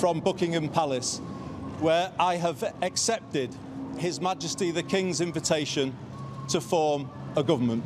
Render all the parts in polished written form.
from Buckingham Palace, where I have accepted His Majesty the King's invitation to form a government.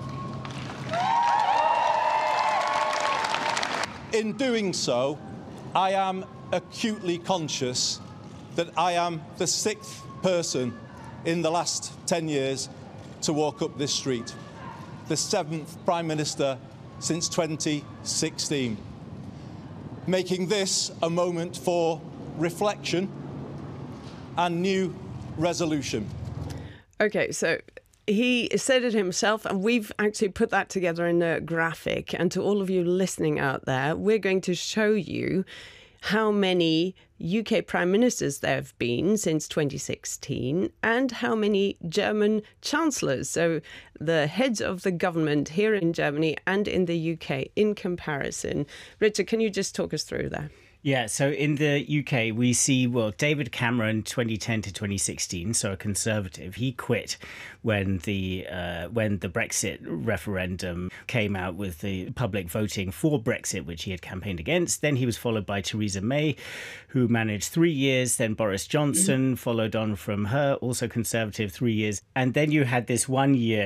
In doing so, I am acutely conscious that I am the 6th person in the last 10 years to walk up this street, the 7th Prime Minister since 2016, making this a moment for reflection and new resolution. Okay, so he said it himself, and we've actually put that together in a graphic. And to all of you listening out there, we're going to show you how many UK prime ministers there have been since 2016 and how many German chancellors, so the heads of the government here in Germany and in the UK in comparison. Richard, can you just talk us through that? Yeah, so in the UK, we see, well, David Cameron, 2010 to 2016, so a Conservative. He quit when the Brexit referendum came out with the public voting for Brexit, which he had campaigned against. Then he was followed by Theresa May, who managed 3 years. Then Boris Johnson followed on from her, also Conservative, 3 years. And then you had this 1 year,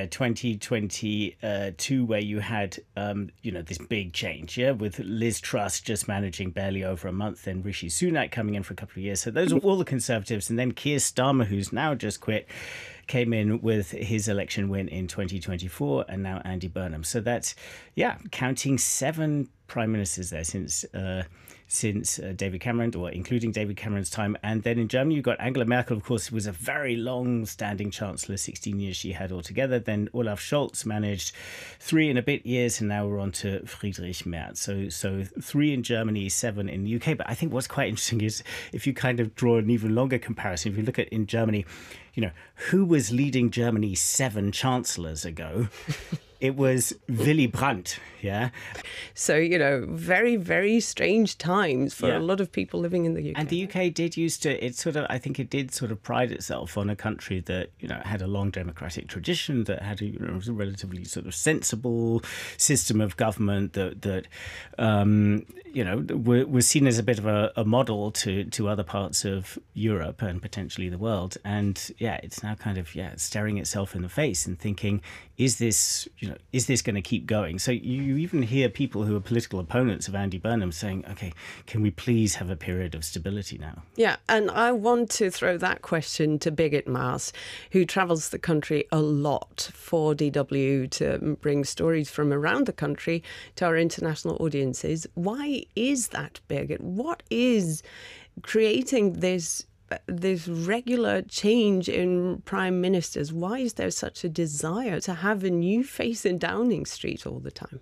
2022, where you had, this big change, with Liz Truss just managing barely over a month, then Rishi Sunak coming in for a couple of years. So those are all the Conservatives. And then Keir Starmer, who's now just quit, came in with his election win in 2024, and now Andy Burnham. So that's, counting 7 prime ministers there since David Cameron, or including David Cameron's time. And then in Germany, you've got Angela Merkel, of course, who was a very long-standing chancellor, 16 years she had altogether. Then Olaf Scholz managed 3 and a bit years, and now we're on to Friedrich Merz. So 3 in Germany, 7 in the UK. But I think what's quite interesting is if you kind of draw an even longer comparison, if you look at in Germany, who was leading Germany 7 chancellors ago? It was Willy Brandt, So, very, very strange times for a lot of people living in the UK. And the UK did I think it did sort of pride itself on a country that, had a long democratic tradition, that had a relatively sort of sensible system of government that was seen as a bit of a model to other parts of Europe and potentially the world. And it's now kind of, staring itself in the face and thinking, is this going to keep going? So you even hear people who are political opponents of Andy Burnham saying, okay, can we please have a period of stability now? Yeah, and I want to throw that question to Birgit Maas, who travels the country a lot for DW to bring stories from around the country to our international audiences. Why is that, Birgit? What is creating this regular change in prime ministers? Why is there such a desire to have a new face in Downing Street all the time?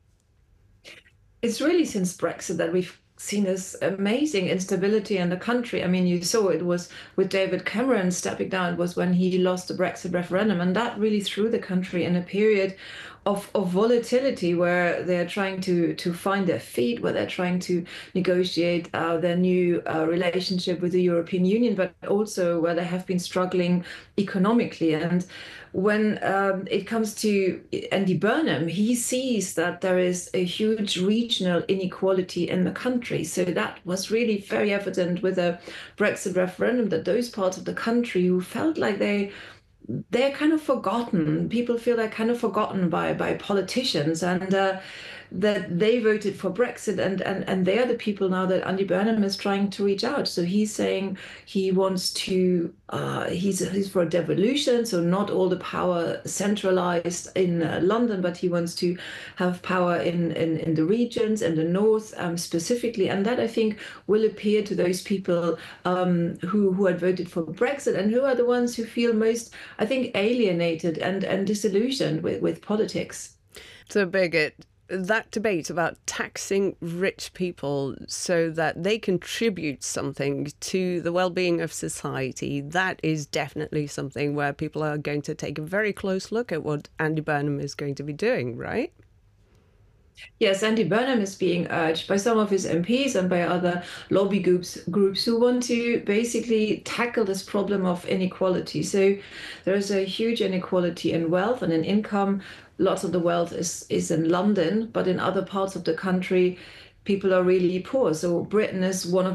It's really since Brexit that we've seen this amazing instability in the country. I mean, you saw it was with David Cameron stepping down. It was when he lost the Brexit referendum, and that really threw the country in a period of volatility where they're trying to find their feet, where they're trying to negotiate their new relationship with the European Union, but also where they have been struggling economically. And when it comes to Andy Burnham, he sees that there is a huge regional inequality in the country. So that was really very evident with the Brexit referendum, that those parts of the country who felt like they're kind of forgotten. People feel they're kind of forgotten by politicians, and that they voted for Brexit, and they're the people now that Andy Burnham is trying to reach out. So he's saying he wants to, he's for a devolution, so not all the power centralized in London, but he wants to have power in the regions and the north specifically. And that, I think, will appeal to those people who had voted for Brexit, and who are the ones who feel most, I think, alienated and disillusioned with politics. So, Birgit, that debate about taxing rich people so that they contribute something to the well-being of society, that is definitely something where people are going to take a very close look at what Andy Burnham is going to be doing, right? Yes, Andy Burnham is being urged by some of his MPs and by other lobby groups who want to basically tackle this problem of inequality. So there is a huge inequality in wealth and in income. Lots of the wealth is in London, but in other parts of the country, people are really poor. So Britain is one of